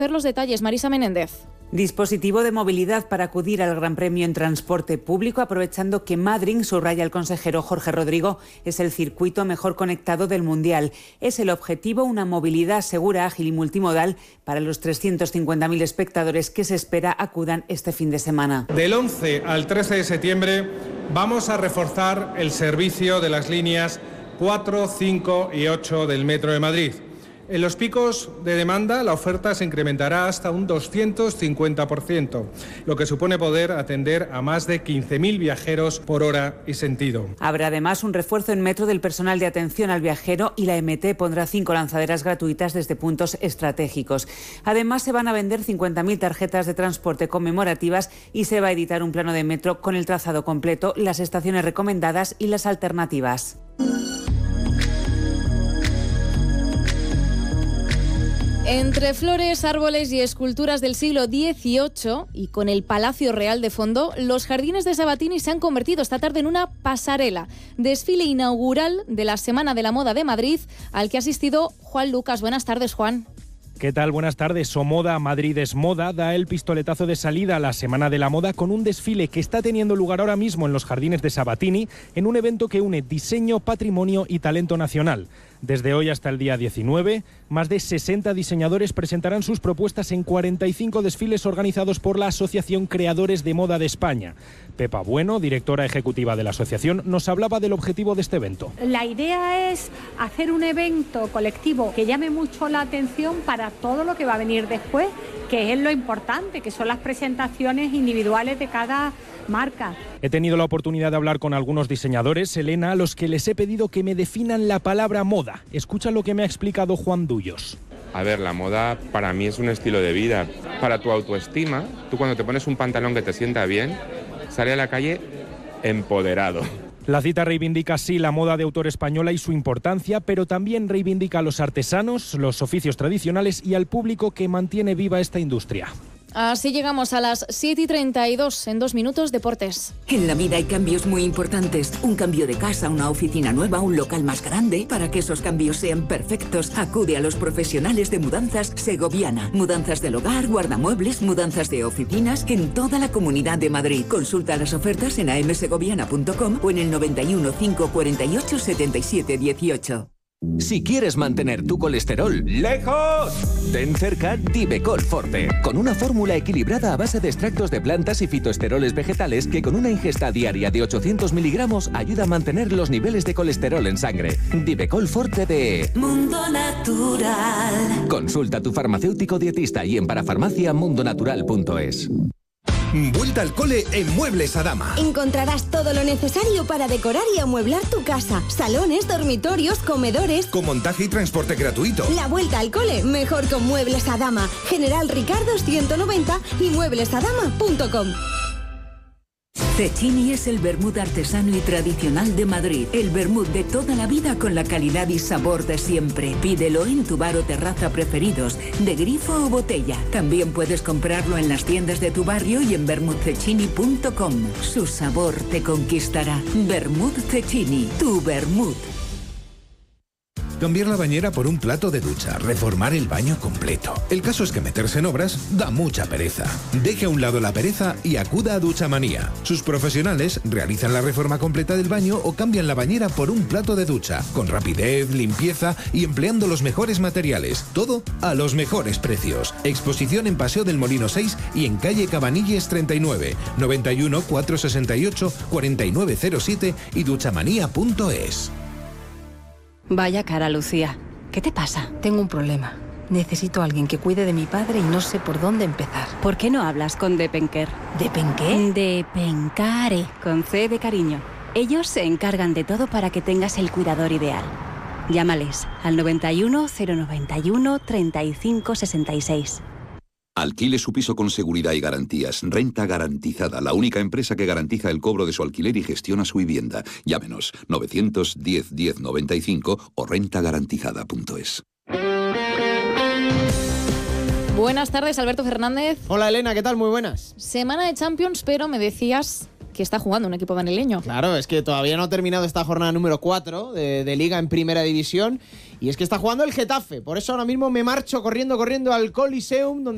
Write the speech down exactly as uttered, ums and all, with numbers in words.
los detalles, Marisa Menéndez. Dispositivo de movilidad para acudir al Gran Premio en transporte público, aprovechando que Madrid, subraya el consejero Jorge Rodrigo, es el circuito mejor conectado del Mundial. Es el objetivo, una movilidad segura, ágil y multimodal para los trescientos cincuenta mil espectadores que se espera acudan este fin de semana. Del once al trece de septiembre vamos a reforzar el servicio de las líneas cuatro, cinco y ocho del Metro de Madrid. En los picos de demanda, la oferta se incrementará hasta un doscientos cincuenta por ciento, lo que supone poder atender a más de quince mil viajeros por hora y sentido. Habrá además un refuerzo en Metro del personal de atención al viajero y la E M T pondrá cinco lanzaderas gratuitas desde puntos estratégicos. Además, se van a vender cincuenta mil tarjetas de transporte conmemorativas y se va a editar un plano de metro con el trazado completo, las estaciones recomendadas y las alternativas. Entre flores, árboles y esculturas del siglo dieciocho y con el Palacio Real de fondo, los jardines de Sabatini se han convertido esta tarde en una pasarela. Desfile inaugural de la Semana de la Moda de Madrid, al que ha asistido Juan Lucas. Buenas tardes, Juan. ¿Qué tal? Buenas tardes. Somoda, Madrid es moda, da el pistoletazo de salida a la Semana de la Moda con un desfile que está teniendo lugar ahora mismo en los jardines de Sabatini, en un evento que une diseño, patrimonio y talento nacional. Desde hoy hasta el día diecinueve, más de sesenta diseñadores presentarán sus propuestas en cuarenta y cinco desfiles organizados por la Asociación Creadores de Moda de España. Pepa Bueno, directora ejecutiva de la asociación, nos hablaba del objetivo de este evento. La idea es hacer un evento colectivo que llame mucho la atención para todo lo que va a venir después, que es lo importante, que son las presentaciones individuales de cada marca. He tenido la oportunidad de hablar con algunos diseñadores, Elena, a los que les he pedido que me definan la palabra moda. Escucha lo que me ha explicado Juan Dullos. A ver, la moda para mí es un estilo de vida. Para tu autoestima, tú cuando te pones un pantalón que te sienta bien, sale a la calle empoderado. La cita reivindica sí la moda de autor española y su importancia, pero también reivindica a los artesanos, los oficios tradicionales y al público que mantiene viva esta industria. Así llegamos a las siete y treinta y dos, en dos minutos, deportes. En la vida hay cambios muy importantes. Un cambio de casa, una oficina nueva, un local más grande. Para que esos cambios sean perfectos, acude a los profesionales de Mudanzas Segoviana. Mudanzas del hogar, guardamuebles, mudanzas de oficinas en toda la Comunidad de Madrid. Consulta las ofertas en a m segoviana punto com o en el noventa y uno, cinco cuarenta y ocho, setenta y siete dieciocho. Si quieres mantener tu colesterol lejos, ten cerca Divecol Forte, con una fórmula equilibrada a base de extractos de plantas y fitoesteroles vegetales que con una ingesta diaria de ochocientos miligramos ayuda a mantener los niveles de colesterol en sangre. Divecol Forte de Mundo Natural. Consulta a tu farmacéutico dietista y en parafarmacia mundonatural punto es. Vuelta al cole en Muebles Adama. Encontrarás todo lo necesario para decorar y amueblar tu casa. Salones, dormitorios, comedores. Con montaje y transporte gratuito. La vuelta al cole, mejor con Muebles Adama. General Ricardo ciento noventa y muebles adama punto com. Cecchini es el vermut artesano y tradicional de Madrid. El vermut de toda la vida con la calidad y sabor de siempre. Pídelo en tu bar o terraza preferidos, de grifo o botella. También puedes comprarlo en las tiendas de tu barrio y en vermut cecchini punto com. Su sabor te conquistará. Vermut Cecchini, tu vermut. Cambiar la bañera por un plato de ducha, reformar el baño completo. El caso es que meterse en obras da mucha pereza. Deje a un lado la pereza y acuda a Duchamanía. Sus profesionales realizan la reforma completa del baño o cambian la bañera por un plato de ducha, con rapidez, limpieza y empleando los mejores materiales. Todo a los mejores precios. Exposición en Paseo del Molino seis y en calle Cabanilles treinta y nueve, noventa y uno, cuatrocientos sesenta y ocho, cuarenta y nueve cero siete y duchamanía punto es. Vaya cara, Lucía. ¿Qué te pasa? Tengo un problema. Necesito a alguien que cuide de mi padre y no sé por dónde empezar. ¿Por qué no hablas con Depenker? ¿Depenqué? Depencare, con C de cariño. Ellos se encargan de todo para que tengas el cuidador ideal. Llámales al noventa y uno, cero noventa y uno, treinta y cinco sesenta y seis. Alquile su piso con seguridad y garantías. Renta Garantizada, la única empresa que garantiza el cobro de su alquiler y gestiona su vivienda. Llámenos novecientos diez, diez noventa y cinco o renta garantizada punto es. Buenas tardes, Alberto Fernández. Hola, Elena, ¿qué tal? Muy buenas. Semana de Champions, pero me decías que está jugando un equipo madrileño. Claro, es que todavía no ha terminado esta jornada número cuatro de, de Liga en Primera División y es que está jugando el Getafe. Por eso ahora mismo me marcho corriendo, corriendo al Coliseum, donde